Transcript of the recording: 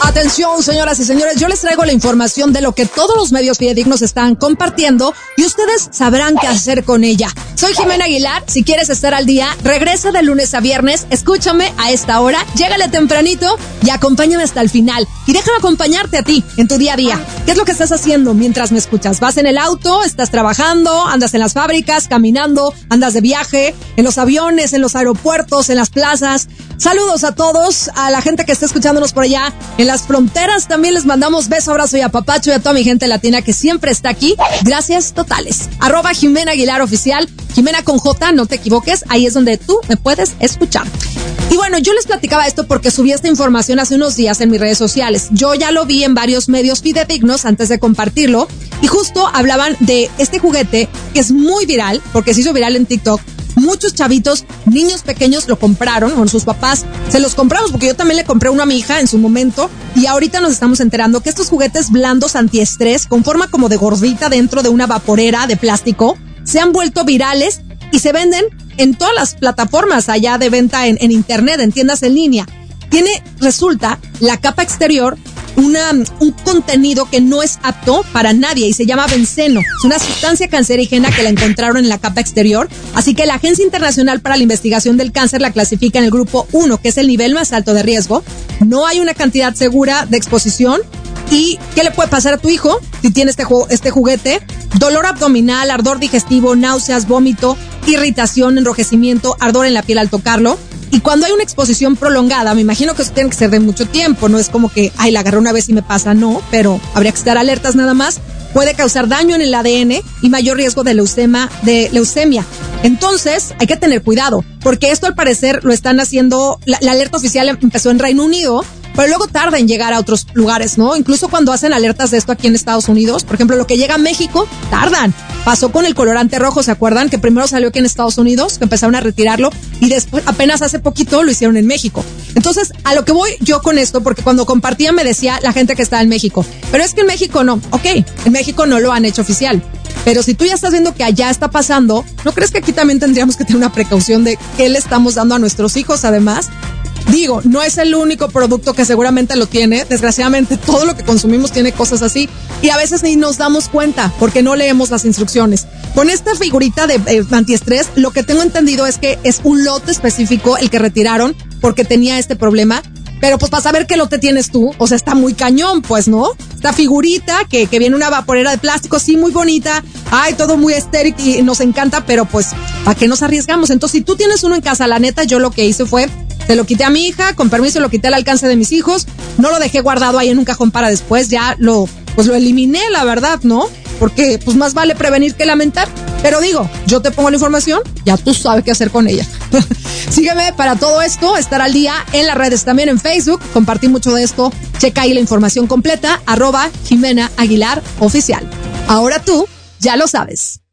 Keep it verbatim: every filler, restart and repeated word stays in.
Atención, señoras y señores, yo les traigo la información de lo que todos los medios fidedignos están compartiendo y ustedes sabrán qué hacer con ella. Soy Jimena Aguilar, si quieres estar al día, regresa de lunes a viernes, escúchame a esta hora, llégale tempranito y acompáñame hasta el final. Y déjame acompañarte a ti en tu día a día. ¿Qué es lo que estás haciendo mientras me escuchas? ¿Vas en el auto? ¿Estás trabajando? ¿Andas en las fábricas? ¿Caminando? ¿Andas de viaje? ¿En los aviones? ¿En los aeropuertos? ¿En las plazas? Saludos a todos, a la gente que está escuchándonos por allá en las fronteras. También les mandamos beso, abrazo y apapacho y a toda mi gente latina que siempre está aquí. Gracias totales. Arroba Jimena Aguilar Oficial. Jimena con J, no te equivoques. Ahí es donde tú me puedes escuchar. Y bueno, yo les platicaba esto porque subí esta información hace unos días en mis redes sociales. Yo ya lo vi en varios medios fidedignos antes de compartirlo. Y justo hablaban de este juguete que es muy viral, porque se hizo viral en TikTok. Muchos chavitos, niños pequeños lo compraron, con sus papás se los compramos, porque yo también le compré uno a mi hija en su momento, y ahorita nos estamos enterando que estos juguetes blandos antiestrés, con forma como de gordita dentro de una vaporera de plástico, se han vuelto virales y se venden en todas las plataformas allá de venta en, en internet, en tiendas en línea. Tiene, resulta, la capa exterior, una, un contenido que no es apto para nadie y se llama benceno. Es una sustancia cancerígena que la encontraron en la capa exterior. Así que la Agencia Internacional para la Investigación del Cáncer la clasifica en el grupo uno, que es el nivel más alto de riesgo. No hay una cantidad segura de exposición. ¿Y qué le puede pasar a tu hijo si tiene este, ju- este juguete? Dolor abdominal, ardor digestivo, náuseas, vómito, irritación, enrojecimiento, ardor en la piel al tocarlo. Y cuando hay una exposición prolongada, me imagino que eso tiene que ser de mucho tiempo, no es como que, ay, la agarré una vez y me pasa, no, pero habría que estar alertas nada más. Puede causar daño en el A D N y mayor riesgo de leucemia, de leucemia. Entonces, hay que tener cuidado, porque esto al parecer lo están haciendo, la, la alerta oficial empezó en Reino Unido, pero luego tarda en llegar a otros lugares, ¿no? Incluso cuando hacen alertas de esto aquí en Estados Unidos, por ejemplo, lo que llega a México, tardan. Pasó con el colorante rojo, ¿se acuerdan? Que primero salió aquí en Estados Unidos, que empezaron a retirarlo, y después, apenas hace poquito, lo hicieron en México. Entonces, a lo que voy yo con esto, porque cuando compartía me decía la gente que está en México, pero es que en México no. Ok, en México no lo han hecho oficial. Pero si tú ya estás viendo que allá está pasando, ¿no crees que aquí también tendríamos que tener una precaución de qué le estamos dando a nuestros hijos además? Digo, no es el único producto que seguramente lo tiene. Desgraciadamente, todo lo que consumimos tiene cosas así. Y a veces ni nos damos cuenta porque no leemos las instrucciones. Con esta figurita de eh, antiestrés, lo que tengo entendido es que es un lote específico el que retiraron porque tenía este problema. Pero pues para saber qué lote tienes tú, o sea, está muy cañón, pues, ¿no? Esta figurita que, que viene una vaporera de plástico, sí, muy bonita. Ay, todo muy estéril y nos encanta, pero pues, ¿para qué nos arriesgamos? Entonces, si tú tienes uno en casa, la neta, yo lo que hice fue, se lo quité a mi hija, con permiso lo quité al alcance de mis hijos, no lo dejé guardado ahí en un cajón para después, ya lo, pues lo eliminé, la verdad, ¿no? Porque pues más vale prevenir que lamentar. Pero digo, yo te pongo la información, ya tú sabes qué hacer con ella. Sígueme para todo esto, estar al día en las redes, también en Facebook, compartí mucho de esto, checa ahí la información completa, arroba Jimena Aguilar Oficial. Ahora tú ya lo sabes.